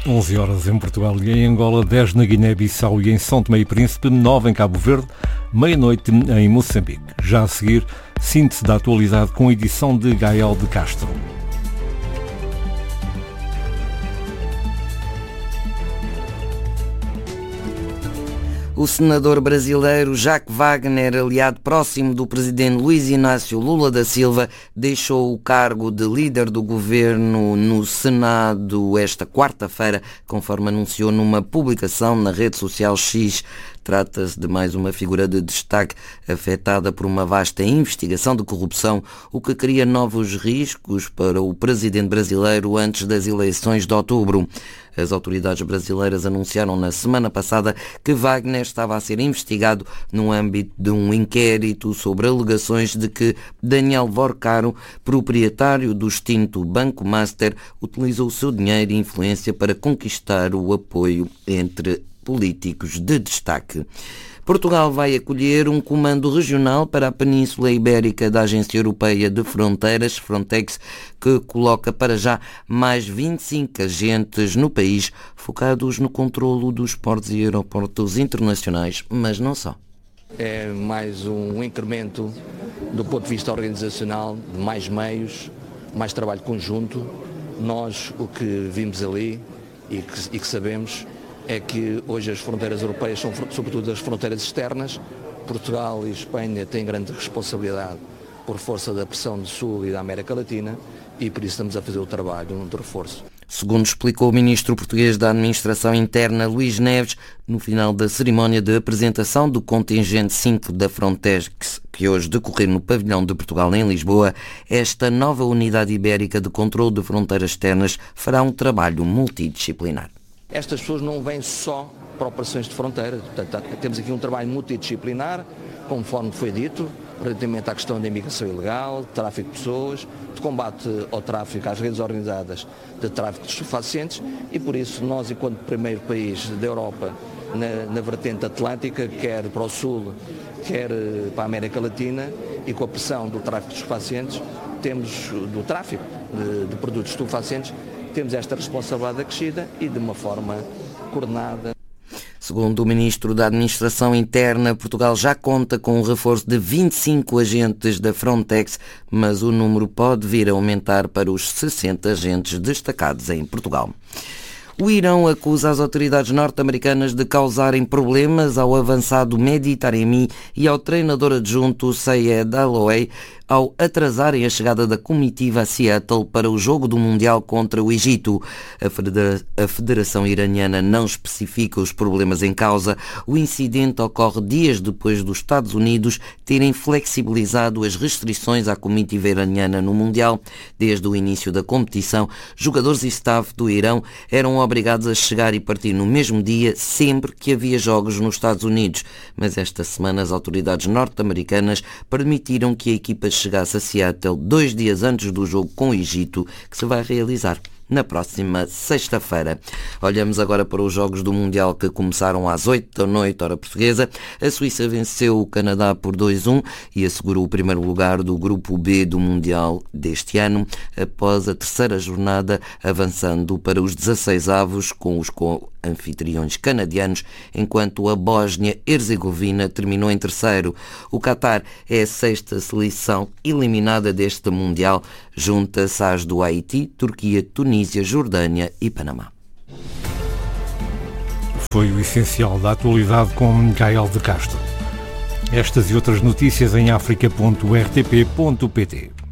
11 horas em Portugal e em Angola, 10 na Guiné-Bissau e em São Tomé e Príncipe, 9 em Cabo Verde, meia-noite em Moçambique. Já a seguir, síntese da atualidade com a edição de Gael de Castro. O senador brasileiro Jacques Wagner, aliado próximo do presidente Luiz Inácio Lula da Silva, deixou o cargo de líder do governo no Senado esta quarta-feira, conforme anunciou numa publicação na rede social X. Trata-se de mais uma figura de destaque afetada por uma vasta investigação de corrupção, o que cria novos riscos para o presidente brasileiro antes das eleições de outubro. As autoridades brasileiras anunciaram na semana passada que Wagner estava a ser investigado no âmbito de um inquérito sobre alegações de que Daniel Vorcaro, proprietário do extinto Banco Master, utilizou o seu dinheiro e influência para conquistar o apoio entre políticos de destaque. Portugal vai acolher um comando regional para a Península Ibérica da Agência Europeia de Fronteiras, Frontex, que coloca para já mais 25 agentes no país, focados no controlo dos portos e aeroportos internacionais, mas não só. É mais um incremento do ponto de vista organizacional, de mais meios, mais trabalho conjunto. Nós, o que vimos ali e que sabemos, é que hoje as fronteiras europeias são sobretudo as fronteiras externas. Portugal e Espanha têm grande responsabilidade por força da pressão do Sul e da América Latina e por isso estamos a fazer o trabalho de reforço. Segundo explicou o ministro português da Administração Interna, Luís Neves, no final da cerimónia de apresentação do contingente 5 da Frontex, que hoje decorreu no pavilhão de Portugal em Lisboa, esta nova unidade ibérica de controle de fronteiras externas fará um trabalho multidisciplinar. Estas pessoas não vêm só para operações de fronteira, portanto, temos aqui um trabalho multidisciplinar, conforme foi dito, relativamente à questão da imigração ilegal, de tráfico de pessoas, de combate ao tráfico, às redes organizadas de tráfico de estupefacientes e por isso nós, enquanto primeiro país da Europa na vertente atlântica, quer para o Sul, quer para a América Latina e com a pressão do tráfico de estupefacientes, temos do tráfico de produtos estupefacientes, temos esta responsabilidade acrescida e de uma forma coordenada. Segundo o Ministro da Administração Interna, Portugal já conta com um reforço de 25 agentes da Frontex, mas o número pode vir a aumentar para os 60 agentes destacados em Portugal. O Irão acusa as autoridades norte-americanas de causarem problemas ao avançado Mehdi Taremi e ao treinador adjunto Sayed Al-Owei ao atrasarem a chegada da comitiva a Seattle para o jogo do Mundial contra o Egito. A Federação Iraniana não especifica os problemas em causa. O incidente ocorre dias depois dos Estados Unidos terem flexibilizado as restrições à comitiva iraniana no Mundial. Desde o início da competição, jogadores e staff do Irão eram obrigados a chegar e partir no mesmo dia sempre que havia jogos nos Estados Unidos. Mas esta semana as autoridades norte-americanas permitiram que a equipa chegasse a Seattle 2 dias antes do jogo com o Egito, que se vai realizar na próxima sexta-feira. Olhamos agora para os jogos do Mundial que começaram às 8 da noite, hora portuguesa. A Suíça venceu o Canadá por 2-1 e assegurou o primeiro lugar do grupo B do Mundial deste ano, após a terceira jornada, avançando para os 16avos com os anfitriões canadianos, enquanto a Bósnia-Herzegovina terminou em terceiro. O Qatar é a sexta seleção eliminada deste Mundial, junta-se às do Haiti, Turquia, Tunísia, Jordânia e Panamá. Foi o essencial da atualidade com Gael de Castro. Estas e outras notícias em africa.rtp.pt.